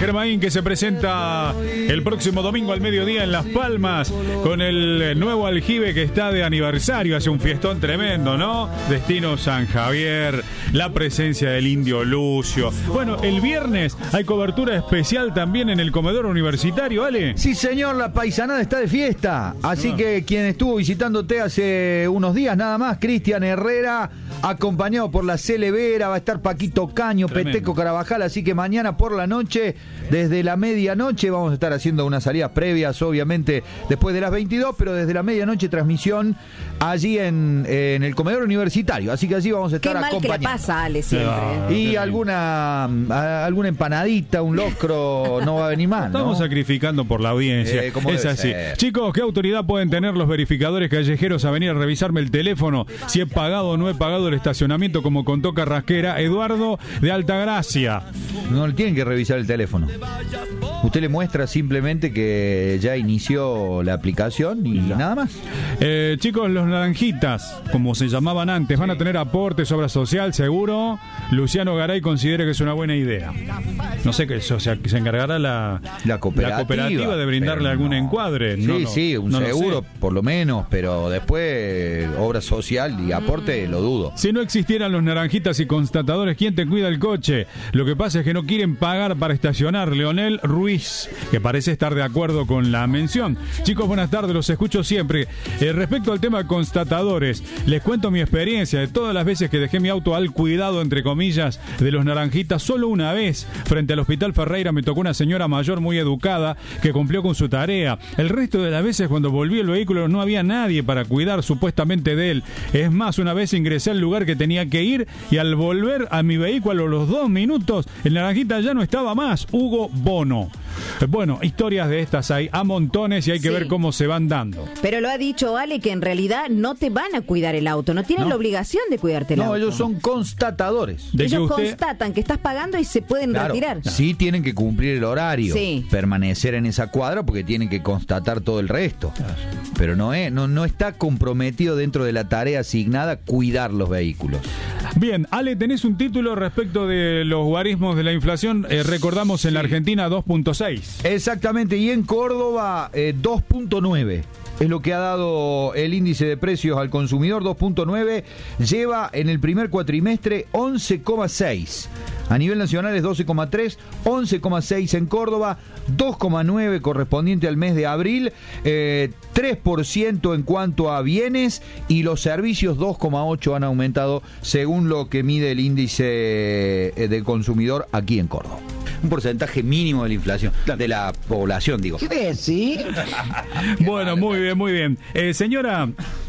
Germain, que se presenta el próximo domingo al mediodía en Las Palmas con el nuevo aljibe que está de aniversario. Hace un fiestón tremendo, ¿no? Destino San Javier, la presencia del Indio Lucio. Bueno, el viernes hay cobertura especial también en el comedor universitario, ¿vale? Sí, señor, la paisanada está de fiesta. Así que quien estuvo visitándote hace unos días nada más, Cristian Herrera, acompañado por la Cele Vera, va a estar Paquito Caño, tremendo. Peteco Carabajal, así que mañana por la noche, desde la medianoche, vamos a estar haciendo unas salidas previas, obviamente, después de las 22, pero desde la medianoche transmisión allí en el comedor universitario, así que allí vamos a estar acompañando. Qué mal que le pasa, Ale, siempre. Y alguna empanadita, un locro, no va a venir mal, ¿no? Estamos sacrificando por la audiencia, es así. Ser. Chicos, ¿qué autoridad pueden tener los verificadores callejeros a venir a revisarme el teléfono si he pagado o no he pagado el estacionamiento, como contó Carrasquera? Eduardo de Altagracia. No le tienen que revisar el teléfono. Usted le muestra simplemente que ya inició la aplicación y nada más. Chicos, los naranjitas, como se llamaban antes, van a tener aportes, obra social, seguro. Luciano Garay considera que es una buena idea. No sé qué es, o sea, que se encargará la cooperativa de brindarle algún encuadre. Sí, un seguro por lo menos, pero después obra social y aporte lo dudo. Si no existieran los naranjitas y constatadores, ¿quién te cuida el coche? Lo que pasa es que no quieren pagar para estacionar. Leonel Ruiz, que parece estar de acuerdo con la mención. Chicos, buenas tardes, los escucho siempre. Respecto al tema de constatadores, les cuento mi experiencia de todas las veces que dejé mi auto al cuidado, entre comillas, de los naranjitas. Solo una vez, frente al Hospital Ferreira, me tocó una señora mayor muy educada que cumplió con su tarea. El resto de las veces, cuando volví el vehículo, no había nadie para cuidar supuestamente de él. Es más, una vez ingresé al lugar que tenía que ir y al volver a mi vehículo a los 2 minutos, el naranjita ya no estaba más. Hugo Bono. Bueno, historias de estas hay a montones y hay que ver cómo se van dando. Pero lo ha dicho Ale, que en realidad no te van a cuidar el auto, no tienen la obligación de cuidarte el auto. No, ellos son constatadores. Ellos constatan que estás pagando y se pueden retirar. Sí, tienen que cumplir el horario, permanecer en esa cuadra porque tienen que constatar todo el resto. Pero no está comprometido dentro de la tarea asignada cuidar los vehículos. Bien, Ale, tenés un título respecto de los guarismos de la inflación. Recordamos en la Argentina 2.6. Exactamente, y en Córdoba 2.9. Es lo que ha dado el índice de precios al consumidor, 2.9. Lleva en el primer cuatrimestre 11,6. A nivel nacional es 12,3, 11,6 en Córdoba, 2,9 correspondiente al mes de abril, 3% en cuanto a bienes y los servicios 2,8 han aumentado según lo que mide el índice del consumidor aquí en Córdoba. Un porcentaje mínimo de la inflación, de la población, digo. ¿Qué sí? Bueno, muy bien, muy bien. Señora,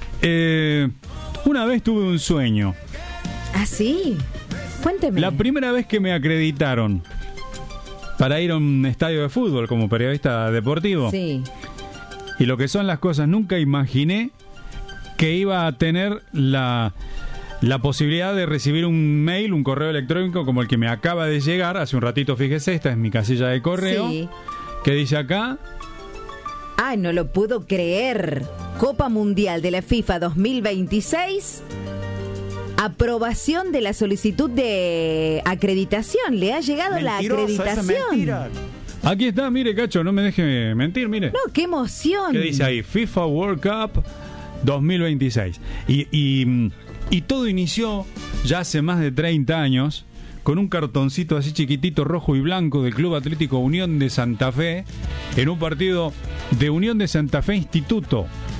una vez tuve un sueño. ¿Ah, sí? Cuénteme. La primera vez que me acreditaron para ir a un estadio de fútbol como periodista deportivo. Sí. Y lo que son las cosas, nunca imaginé que iba a tener la posibilidad de recibir un mail, un correo electrónico como el que me acaba de llegar hace un ratito. Fíjese, esta es mi casilla de correo. Sí. ¿Qué dice acá? Ay, no lo puedo creer. Copa Mundial de la FIFA 2026. Aprobación de la solicitud de acreditación. Le ha llegado Mentiroso, la acreditación. Aquí está, mire, Cacho, no me deje mentir, mire. No, qué emoción. ¿Qué dice ahí? FIFA World Cup 2026. Y todo inició ya hace más de 30 años con un cartoncito así chiquitito, rojo y blanco, del Club Atlético Unión de Santa Fe, en un partido de Unión de Santa Fe Instituto.